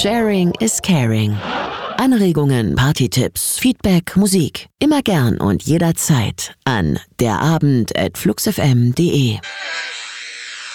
Sharing is caring. Anregungen, Partytipps, Feedback, Musik. Immer gern und jederzeit an derabend@fluxfm.de.